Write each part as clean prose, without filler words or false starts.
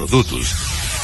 produtos.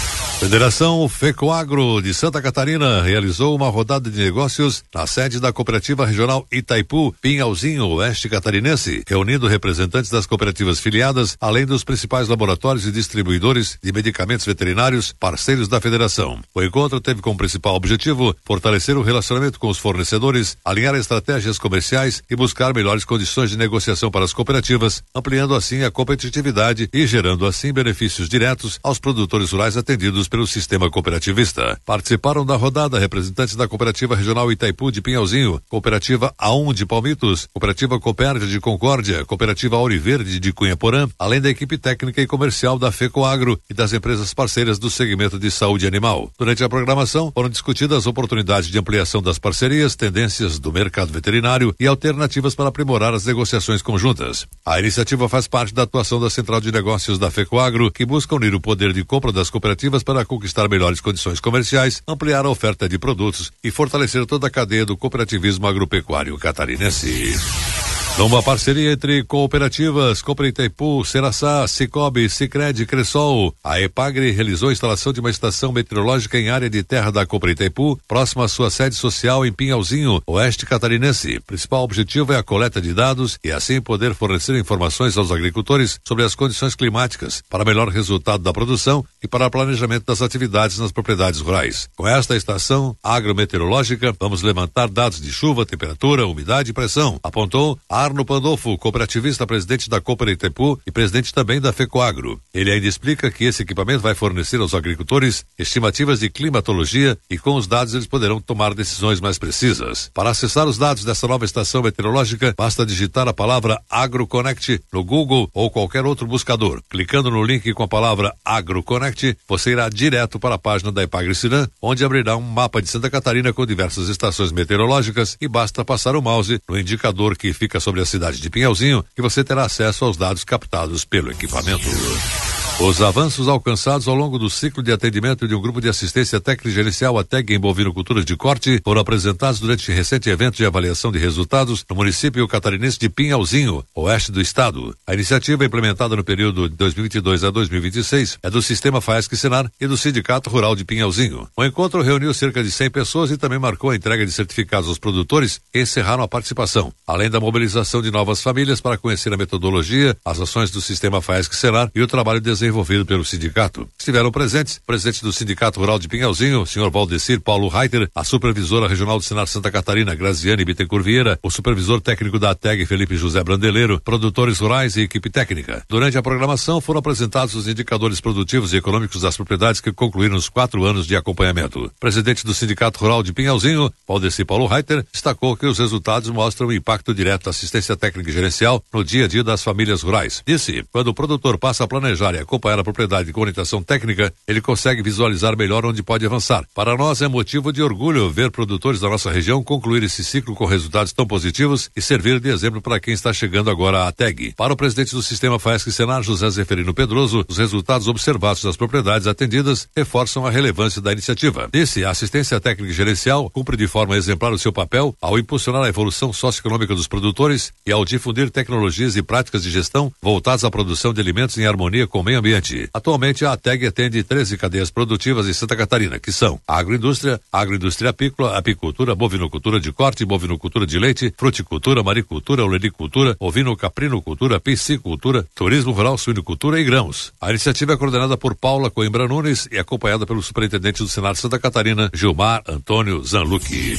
Federação FECOAGRO de Santa Catarina realizou uma rodada de negócios na sede da Cooperativa Regional Itaipu, Pinhalzinho, Oeste Catarinense, reunindo representantes das cooperativas filiadas, além dos principais laboratórios e distribuidores de medicamentos veterinários, parceiros da federação. O encontro teve como principal objetivo fortalecer o relacionamento com os fornecedores, alinhar estratégias comerciais e buscar melhores condições de negociação para as cooperativas, ampliando assim a competitividade e gerando assim benefícios diretos aos produtores rurais atendidos pelo sistema cooperativista. Participaram da rodada representantes da Cooperativa Regional Itaipu de Pinhalzinho, Cooperativa A1 de Palmitos, Cooperativa Copérdia de Concórdia, Cooperativa Auriverde de Cunhaporã, além da equipe técnica e comercial da FECOAGRO e das empresas parceiras do segmento de saúde animal. Durante a programação, foram discutidas oportunidades de ampliação das parcerias, tendências do mercado veterinário e alternativas para aprimorar as negociações conjuntas. A iniciativa faz parte da atuação da Central de Negócios da FECOAGRO, que busca unir o poder de compra das cooperativas para conquistar melhores condições comerciais, ampliar a oferta de produtos e fortalecer toda a cadeia do cooperativismo agropecuário catarinense. Numa parceria entre cooperativas Cooper Itaipu, Seraçá, Cicobi, Sicredi e Cressol, a EPAGRE realizou a instalação de uma estação meteorológica em área de terra da Cooper Itaipu, próxima à sua sede social em Pinhalzinho, Oeste Catarinense. O principal objetivo é a coleta de dados e assim poder fornecer informações aos agricultores sobre as condições climáticas para melhor resultado da produção e para o planejamento das atividades nas propriedades rurais. Com esta estação agrometeorológica, vamos levantar dados de chuva, temperatura, umidade e pressão, apontou Arno Pandolfo, cooperativista, presidente da Cooper Itaipu e presidente também da FECOAGRO. Ele ainda explica que esse equipamento vai fornecer aos agricultores estimativas de climatologia e com os dados eles poderão tomar decisões mais precisas. Para acessar os dados dessa nova estação meteorológica, basta digitar a palavra AgroConnect no Google ou qualquer outro buscador. Clicando no link com a palavra AgroConnect, você irá direto para a página da EPAGRE Ciran, onde abrirá um mapa de Santa Catarina com diversas estações meteorológicas e basta passar o mouse no indicador que fica sobre a cidade de Pinhalzinho que você terá acesso aos dados captados pelo equipamento. Os avanços alcançados ao longo do ciclo de atendimento de um grupo de assistência técnica e gerencial ATEG em bovinocultura de corte foram apresentados durante recente evento de avaliação de resultados no município catarinense de Pinhalzinho, oeste do estado. A iniciativa implementada no período de 2022 a 2026 é do Sistema FAESC-Senar e do Sindicato Rural de Pinhalzinho. O encontro reuniu cerca de 100 pessoas e também marcou a entrega de certificados aos produtores que encerraram a participação, além da mobilização de novas famílias para conhecer a metodologia, as ações do Sistema FAESC-Senar e o trabalho desenvolvido pelo sindicato. Estiveram presentes o presidente do Sindicato Rural de Pinhalzinho, senhor Valdecir Paulo Reiter, a supervisora regional do Senar Santa Catarina, Graziane Bittencourt Vieira, o supervisor técnico da ATEG, Felipe José Brandeleiro, produtores rurais e equipe técnica. Durante a programação foram apresentados os indicadores produtivos e econômicos das propriedades que concluíram os 4 anos de acompanhamento. O presidente do Sindicato Rural de Pinhalzinho, Valdecir Paulo Reiter, destacou que os resultados mostram o impacto direto da assistência técnica e gerencial no dia a dia das famílias rurais. Disse, quando o produtor passa a planejar e acompanhar a propriedade com orientação técnica, ele consegue visualizar melhor onde pode avançar. Para nós é motivo de orgulho ver produtores da nossa região concluir esse ciclo com resultados tão positivos e servir de exemplo para quem está chegando agora à ATEG. Para o presidente do Sistema FAESC-Senar, José Zeferino Pedroso, os resultados observados das propriedades atendidas reforçam a relevância da iniciativa. Disse, a assistência técnica e gerencial cumpre de forma exemplar o seu papel ao impulsionar a evolução socioeconômica dos produtores e ao difundir tecnologias e práticas de gestão voltadas à produção de alimentos em harmonia com o meio ambiente. Atualmente, a ATEG atende 13 cadeias produtivas em Santa Catarina, que são a agroindústria apícola, apicultura, bovinocultura de corte, bovinocultura de leite, fruticultura, maricultura, olericultura, ovino-caprinocultura, piscicultura, turismo rural, suinocultura e grãos. A iniciativa é coordenada por Paula Coimbra Nunes e acompanhada pelo superintendente do Senar Santa Catarina, Gilmar Antônio Zanlucchi.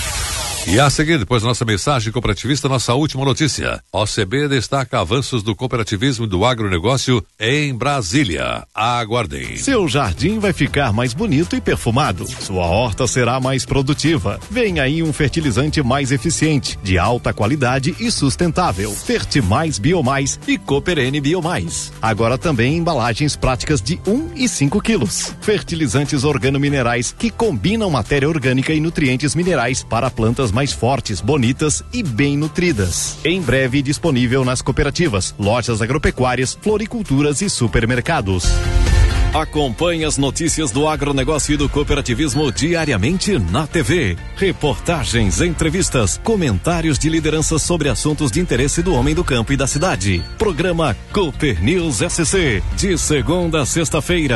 E a seguir, depois da nossa mensagem cooperativista, nossa última notícia. OCB destaca avanços do cooperativismo e do agronegócio em Brasília. Aguardem. Seu jardim vai ficar mais bonito e perfumado. Sua horta será mais produtiva. Vem aí um fertilizante mais eficiente, de alta qualidade e sustentável. Fertimais Biomais e Cooper N Biomais. Agora também embalagens práticas de 1 e 5 quilos. Fertilizantes organominerais que combinam matéria orgânica e nutrientes minerais para plantas mais fortes, bonitas e bem nutridas. Em breve disponível nas cooperativas, lojas agropecuárias, floriculturas e supermercados. Acompanhe as notícias do agronegócio e do cooperativismo diariamente na TV. Reportagens, entrevistas, comentários de liderança sobre assuntos de interesse do homem do campo e da cidade. Programa Cooper News SC, de segunda a sexta-feira.